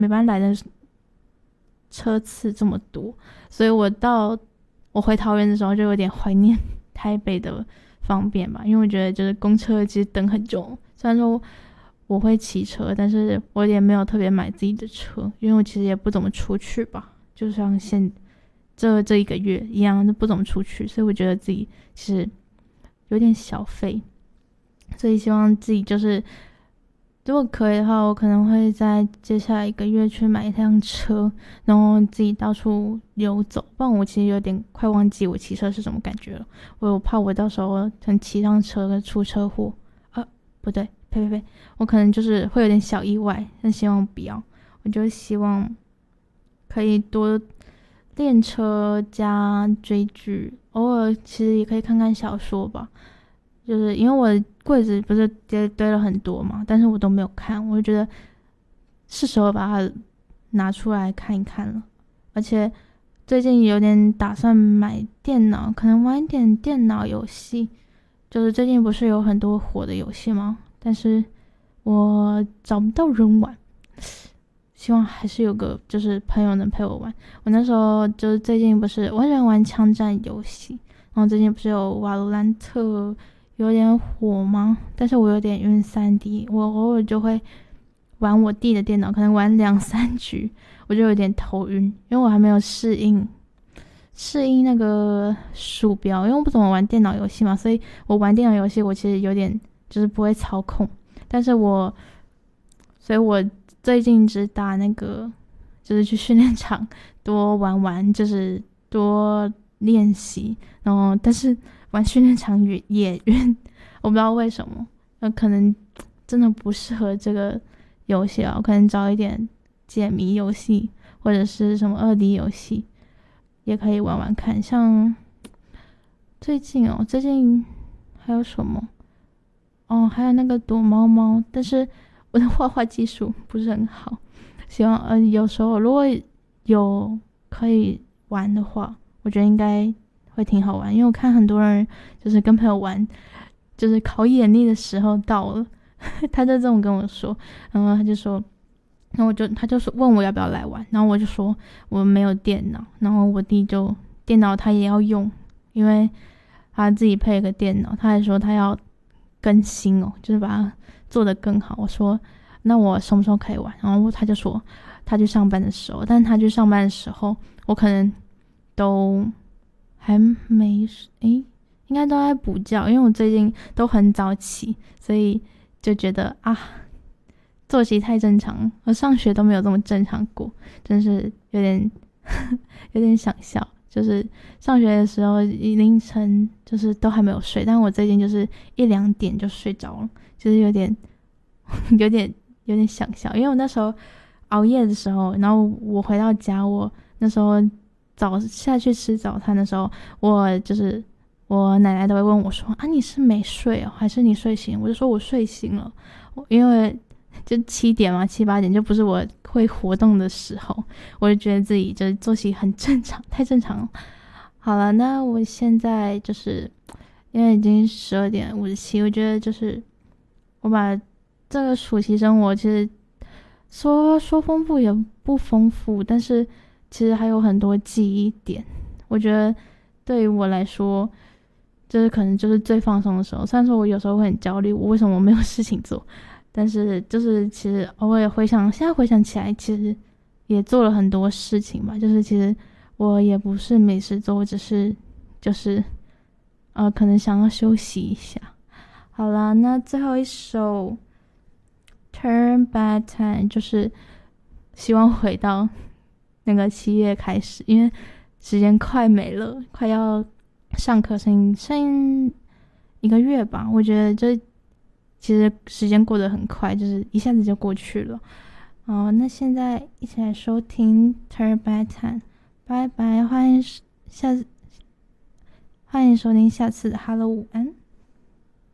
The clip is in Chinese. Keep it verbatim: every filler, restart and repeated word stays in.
每班来的车次这么多，所以我到我回桃园的时候就有点怀念台北的方便吧，因为我觉得就是公车其实等很久，虽然说我会骑车，但是我也没有特别买自己的车，因为我其实也不怎么出去吧，就像现这这一个月一样，就不怎么出去，所以我觉得自己其实有点小废，所以希望自己就是如果可以的话，我可能会在接下来一个月去买一辆车，然后自己到处游走。不然我其实有点快忘记我骑车是什么感觉了。我怕我到时候可能骑上车出车祸啊，不对，呸呸呸，我可能就是会有点小意外，但希望不要。我就希望可以多练车加追剧，偶尔其实也可以看看小说吧。就是因为我的柜子不是堆堆了很多嘛，但是我都没有看，我就觉得是时候把它拿出来看一看了。而且最近有点打算买电脑，可能玩一点电脑游戏。就是最近不是有很多火的游戏吗？但是我找不到人玩，希望还是有个就是朋友能陪我玩。我那时候就是最近不是我很喜欢玩枪战游戏，然后最近不是有瓦罗兰特有点火吗？但是我有点晕 三 D， 我偶尔就会玩我弟的电脑，可能玩两三局我就有点头晕，因为我还没有适应适应那个鼠标，因为我不怎么玩电脑游戏嘛，所以我玩电脑游戏我其实有点就是不会操控，但是我所以我最近只打那个就是去训练场多玩玩，就是多练习，然后但是玩训练场也也晕，我不知道为什么，那可能真的不适合这个游戏啊，我可能找一点解谜游戏或者是什么二 D 游戏也可以玩玩看。像最近哦，最近还有什么？哦，还有那个躲猫猫，但是我的画画技术不是很好，希望呃有时候如果有可以玩的话，我觉得应该会挺好玩，因为我看很多人就是跟朋友玩，就是考眼力的时候到了，他就这么跟我说，然后他就说，然后我就他就说问我要不要来玩，然后我就说我没有电脑，然后我弟就电脑他也要用，因为他自己配了个电脑，他还说他要更新哦，就是把它做得更好。我说那我什么时候可以玩？然后他就说他去上班的时候，但他去上班的时候，我可能都还没诶，应该都在补觉，因为我最近都很早起，所以就觉得啊，作息太正常，我上学都没有这么正常过，真是有点有点想笑。就是上学的时候凌晨就是都还没有睡，但我最近就是一两点就睡着了，就是有点有点有点想笑，因为我那时候熬夜的时候，然后我回到家，我那时候早下去吃早餐的时候，我就是我奶奶都会问我说啊，你是没睡哦，还是你睡醒？我就说我睡醒了，因为就七点嘛，七八点就不是我会活动的时候，我就觉得自己就是作息很正常，太正常了。好了，那我现在就是因为已经十二点五十七，我觉得就是我把这个暑期生活其实说说丰富也不丰富，但是其实还有很多记忆点。我觉得对于我来说，就是可能就是最放松的时候。虽然说我有时候会很焦虑，我为什么没有事情做，但是就是其实偶尔回想，现在回想起来，其实也做了很多事情吧。就是其实我也不是没事做，我只是就是呃，可能想要休息一下。好啦，那最后一首 Turn Back Time 就是希望回到那个七月开始，因为时间快没了，快要上课剩剩一个月吧。我觉得这其实时间过得很快，就是一下子就过去了。哦，那现在一起来收听 Turn Back Time， 拜拜，欢迎下欢迎收听下次的 Hello 午安。